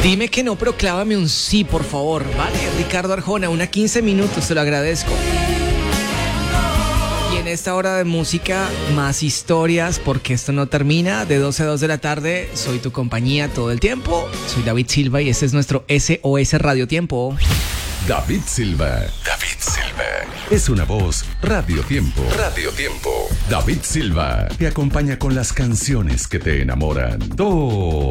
Dime que no, pero clávame un sí, por favor. Vale, Ricardo Arjona, 15 minutos, te lo agradezco. Y en esta hora de música, más historias, porque esto no termina. De 12 a 2 de la tarde, soy tu compañía todo el tiempo. Soy David Silva y este es nuestro SOS Radio Tiempo. David Silva. David Silva. Es una voz Radio Tiempo. Radio Tiempo. David Silva te acompaña con las canciones que te enamoran. Todo